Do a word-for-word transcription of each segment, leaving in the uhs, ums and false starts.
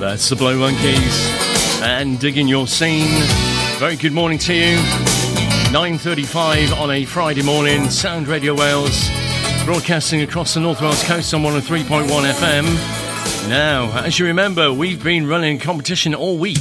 That's the Blow Monkeys and Digging Your Scene. Very good morning to you. nine thirty-five on a Friday morning. Sound Radio Wales, broadcasting across the North Wales coast on one oh three point one F M. Now, as you remember, we've been running a competition all week.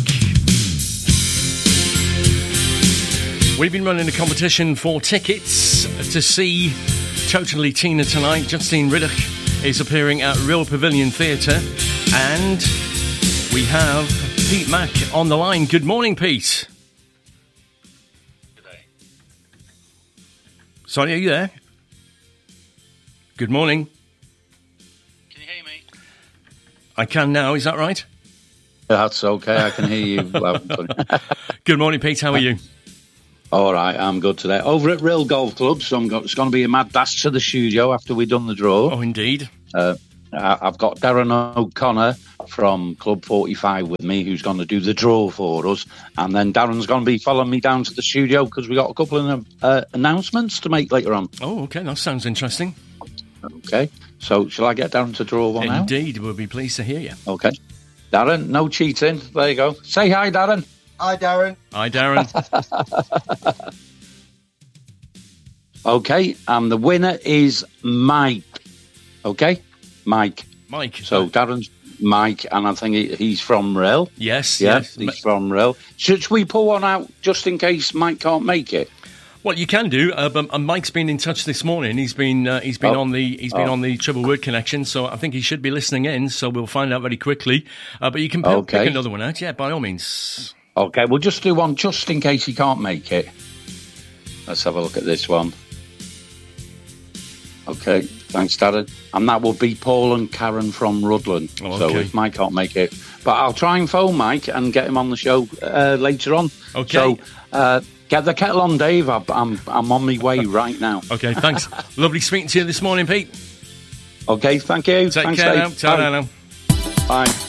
We've been running a competition for tickets to see Totally Tina tonight. Justine Riddoch is appearing at Real Pavilion Theatre, and we have Pete Mack on the line. Good morning, Pete. Today. Sorry, are you there? Good morning. Can you hear me? I can now, is that right? That's okay, I can hear you loud and clear. Good morning, Pete, how are you? All right, I'm good today. Over at Real Golf Club, so I'm got, it's going to be a mad dash to the studio after we've done the draw. Oh, indeed. Uh, I've got Darren O'Connor from Club forty-five with me, who's going to do the draw for us. And then Darren's going to be following me down to the studio because we got a couple of uh, announcements to make later on. Oh, okay, that sounds interesting. Okay, so shall I get Darren to draw one out? Indeed, we'll be pleased to hear you. Okay. Darren, no cheating. There you go. Say hi, Darren. Hi, Darren. Hi, Darren. Okay, and the winner is Mike. Okay, Mike. Mike. So Darren's Mike, and I think he, he's from Real. Yes, yeah, yes. he's from Real. Should we pull one out just in case Mike can't make it? Well, you can do. Uh, but uh, Mike's been in touch this morning. He's been uh, he's been Oh. on the he's been Oh. on the Triple Word connection. So I think he should be listening in. So we'll find out very quickly. Uh, but you can p- Okay. pick another one out. Yeah, by all means. Okay, we'll just do one just in case he can't make it. Let's have a look at this one. Okay, thanks, Darren. And that will be Paul and Karen from Rudland. Oh, So okay. if Mike can't make it. But I'll try and phone Mike and get him on the show uh, later on. Okay. So uh, get the kettle on, Dave. I'm, I'm, I'm on my way right now. Okay, thanks. Lovely speaking to you this morning, Pete. Okay, thank you. Take Thanks, care Dave. now. Ta-ra now. Bye.